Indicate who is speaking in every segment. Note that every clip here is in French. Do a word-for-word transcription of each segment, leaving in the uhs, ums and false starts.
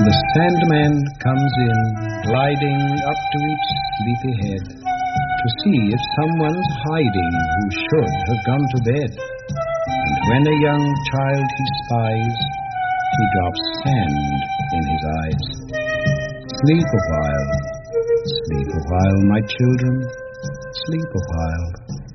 Speaker 1: The Sandman comes in, gliding up to each sleepy head, to see if someone's hiding who should have gone to bed. And when a young child he spies, he drops sand in his eyes. Sleep a while, sleep a while, my children, sleep a while.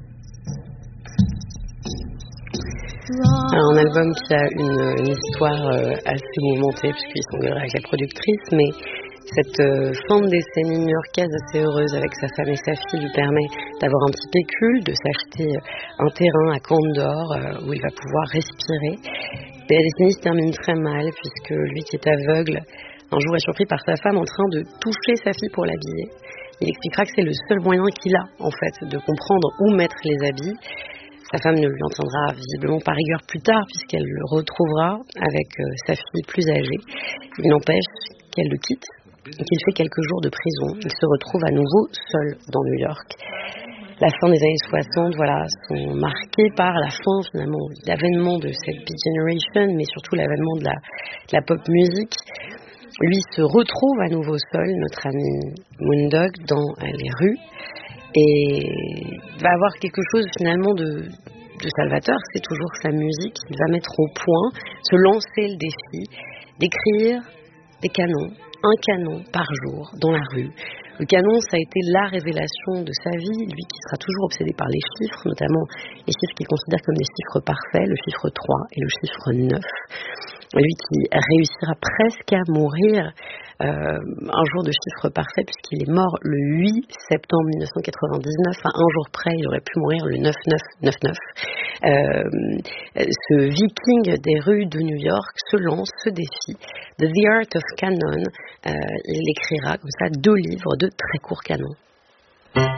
Speaker 2: Alors, un album qui a une, une histoire euh, assez mouvementée, puisqu'ils sont avec la productrice, mais cette euh, fin de décennie new-yorkaise assez heureuse avec sa femme et sa fille lui permet d'avoir un petit pécule, de s'acheter un terrain à Condor euh, où il va pouvoir respirer. Et la décennie se termine très mal, puisque lui qui est aveugle, un jour est surpris par sa femme en train de toucher sa fille pour l'habiller. Il expliquera que c'est le seul moyen qu'il a, en fait, de comprendre où mettre les habits. Sa femme ne lui en tiendra visiblement pas rigueur plus tard, puisqu'elle le retrouvera avec euh, sa fille plus âgée. Il n'empêche qu'elle le quitte et qu'il fait quelques jours de prison. Il se retrouve à nouveau seul dans New York. La fin des années soixante, voilà, sont marquées par la fin, finalement, l'avènement de cette Beat Generation, mais surtout l'avènement de la, de la pop music. Lui se retrouve à nouveau seul, notre ami Moondog, dans les rues. Et il va avoir quelque chose finalement de, de salvateur, c'est toujours sa musique. Il va mettre au point, se lancer le défi d'écrire des canons, un canon par jour dans la rue. Le canon, ça a été la révélation de sa vie, lui qui sera toujours obsédé par les chiffres, notamment les chiffres qu'il considère comme des chiffres parfaits, le chiffre trois et le chiffre neuf. Lui qui réussira presque à mourir euh, un jour de chiffre parfait, puisqu'il est mort le huit septembre mille neuf cent quatre-vingt-dix-neuf, à un jour près, il aurait pu mourir le neuf neuf neuf neuf. Euh, ce viking des rues de New York se lance ce défi de The Art of Canon. Euh, il écrira comme ça deux livres de très courts canons.